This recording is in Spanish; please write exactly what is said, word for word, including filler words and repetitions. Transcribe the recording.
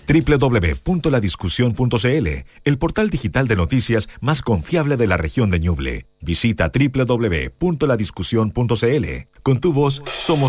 doble u doble u doble u punto la discusión punto c l, el portal digital de noticias más confiable de la región de Ñuble. Visita doble u doble u doble u punto la discusión punto c l. Con tu voz somos